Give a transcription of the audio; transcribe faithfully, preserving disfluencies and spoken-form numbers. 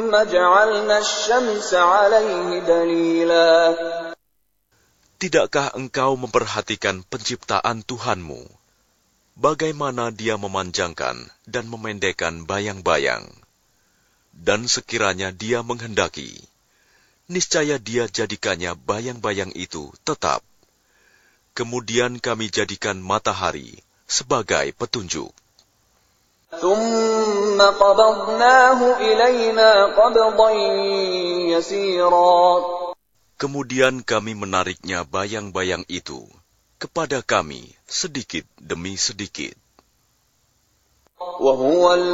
Tidakkah engkau memperhatikan penciptaan Tuhanmu, bagaimana Dia memanjangkan dan memendekkan bayang-bayang? Dan sekiranya Dia menghendaki, niscaya Dia jadikannya bayang-bayang itu tetap. Kemudian kami jadikan matahari sebagai petunjuk. Kemudian kami menariknya bayang-bayang itu kepada kami sedikit demi sedikit.